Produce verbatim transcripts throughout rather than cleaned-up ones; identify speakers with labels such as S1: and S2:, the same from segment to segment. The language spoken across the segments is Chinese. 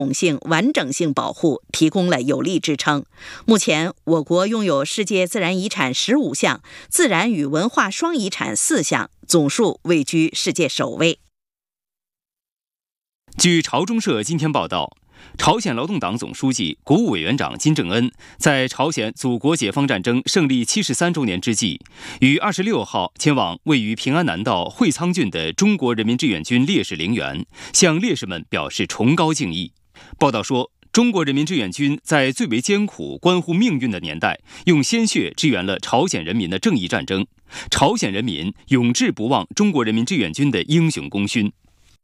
S1: 统性、完整性保护提供了有力支撑。目前，我国拥有世界自然遗产十五项，自然与文化双遗产四项，总数位居世界首位。
S2: 据朝中社今天报道，朝鲜劳动党总书记、国务委员长金正恩在朝鲜祖国解放战争胜利七十三周年之际，于二十六号前往位于平安南道会仓郡的中国人民志愿军烈士陵园，向烈士们表示崇高敬意。报道说，中国人民志愿军在最为艰苦、关乎命运的年代，用鲜血支援了朝鲜人民的正义战争，朝鲜人民永志不忘中国人民志愿军的英雄功勋。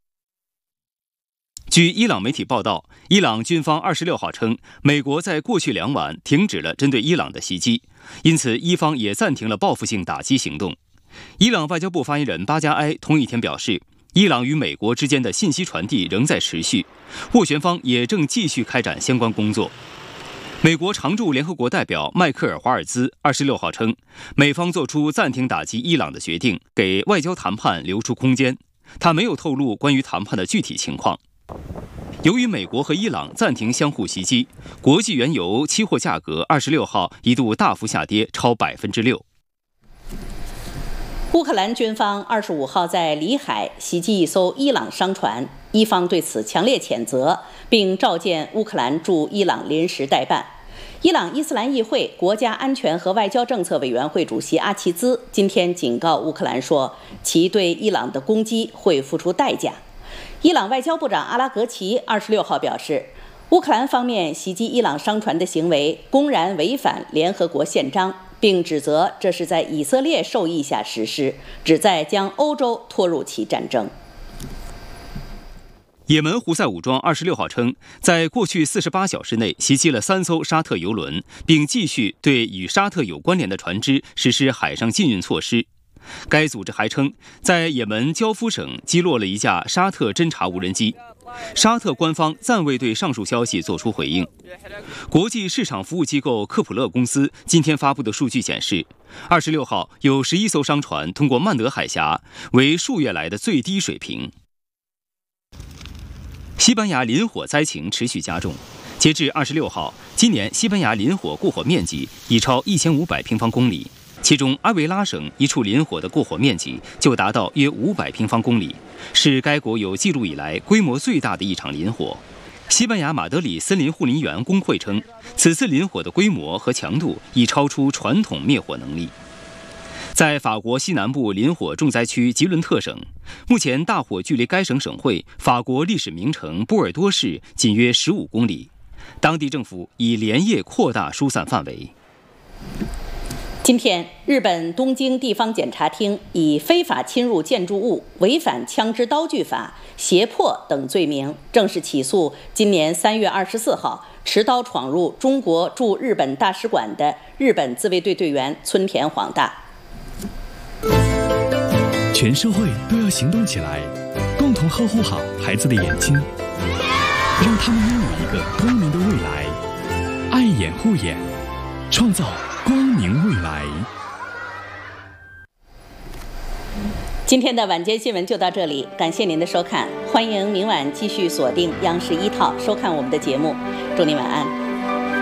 S2: 据伊朗媒体报道，伊朗军方二十六号称，美国在过去两晚停止了针对伊朗的袭击，因此伊方也暂停了报复性打击行动。伊朗外交部发言人巴加埃同一天表示，伊朗与美国之间的信息传递仍在持续，斡旋方也正继续开展相关工作。美国常驻联合国代表迈克尔·华尔兹二十六号称，美方做出暂停打击伊朗的决定，给外交谈判留出空间。他没有透露关于谈判的具体情况。由于美国和伊朗暂停相互袭击，国际原油期货价格二十六号一度大幅下跌超百分之六。
S1: 乌克兰军方二十五号在里海袭击一艘伊朗商船，伊方对此强烈谴责，并召见乌克兰驻伊朗临时代办。伊朗伊斯兰议会国家安全和外交政策委员会主席阿齐兹今天警告乌克兰说，其对伊朗的攻击会付出代价。伊朗外交部长阿拉格齐二十六号表示，乌克兰方面袭击伊朗商船的行为公然违反联合国宪章，并指责这是在以色列授意下实施，旨在将欧洲拖入其战争。
S2: 也门胡塞武装二十六号称，在过去四十八小时内袭击了三艘沙特油轮，并继续对与沙特有关联的船只实施海上禁运措施。该组织还称，在也门焦夫省击落了一架沙特侦察无人机。沙特官方暂未对上述消息作出回应。国际市场服务机构科普勒公司今天发布的数据显示，二十六号有十一艘商船通过曼德海峡，为数月来的最低水平。西班牙林火灾情持续加重，截至二十六号，今年西班牙林火过火面积已超一千五百平方公里。其中，阿维拉省一处林火的过火面积就达到约五百平方公里，是该国有记录以来规模最大的一场林火。西班牙马德里森林护林员工会称，此次林火的规模和强度已超出传统灭火能力。在法国西南部林火重灾区吉伦特省，目前大火距离该省省会法国历史名城波尔多市仅约十五公里，当地政府已连夜扩大疏散范围。
S1: 今天，日本东京地方检察厅以非法侵入建筑物、违反枪支刀具法、胁迫等罪名，正式起诉今年三月二十四号持刀闯入中国驻日本大使馆的日本自卫队队员村田晃大。
S3: 全社会都要行动起来，共同呵护好孩子的眼睛，让他们拥有一个光明的未来。爱眼护眼，创造光明未来。
S1: 今天的晚间新闻就到这里，感谢您的收看，欢迎明晚继续锁定央视一套收看我们的节目，祝您晚安。